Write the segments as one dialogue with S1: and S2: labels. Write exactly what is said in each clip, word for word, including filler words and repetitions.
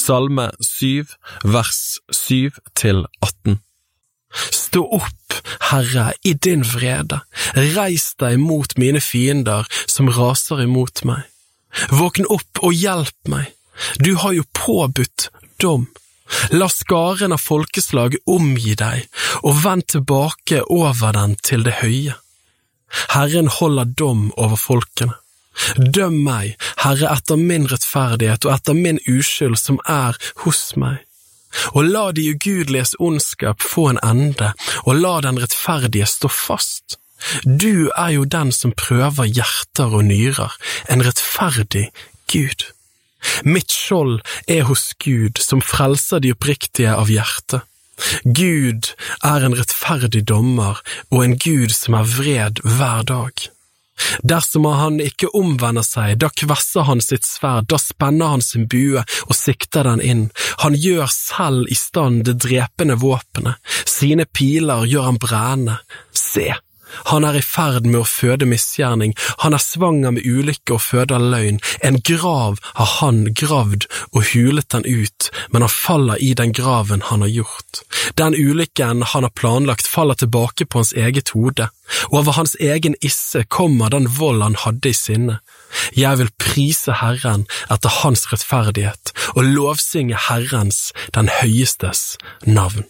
S1: Salme syv, vers syv til atten. Stå opp, Herre, i din vrede. Reis deg mot mine fiender som raser imot meg. Våkn opp og hjelp meg. Du har jo påbudt dom. La skaren av folkeslag omgi deg, og vend tilbake over den til det høye. Herren holder dom over folkene. Døm meg, Herre, etter min rettferdighet og etter min uskyld som er hos meg. Og la de ugudeliges ondskap få en ende, og la den rettferdige stå fast. Du er jo den som prøver hjerter og nyrer, en rettferdig Gud. Mitt skjold er hos Gud, som frelser de oppriktige av hjerte. Gud er en rettferdig dommer, og en Gud som er vred hver dag. Dersom han ikke omvender seg, da kvesser han sitt sverd, da spenner han sin bue og sikter den inn. Han gjør selv i stand det drepende våpenet, sine piler gjør han brenne. Se, han er i ferd med å føde misgjerning, han er svanger med ulykke og føder løgn. En grav har han gravd og hulet den ut, men han faller i den graven han har gjort. Den ulykken han har planlagt faller tilbake på hans eget hode. Over hans egen isse kommer den vold han hadde i sinne. Jeg vil prise Herren etter hans rettferdighet, og lovsynge Herrens, den høyestes, navn.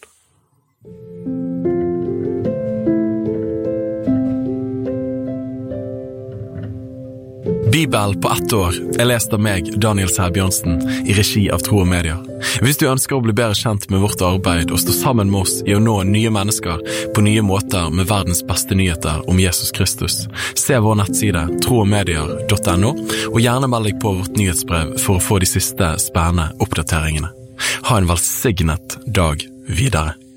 S1: Bibel på ett år er lest av meg, Daniel Sæbjørnsen, i regi av Tro og Media. Hvis du ønsker å bli bedre kjent med vårt arbeid og stå sammen med oss i å nå nye mennesker på nye måter med verdens beste nyheter om Jesus Kristus, se vår nettside tro og medier punktum no, og gjerne meld deg på vårt nyhetsbrev for å få de siste spennende oppdateringene. Ha en velsignet dag videre.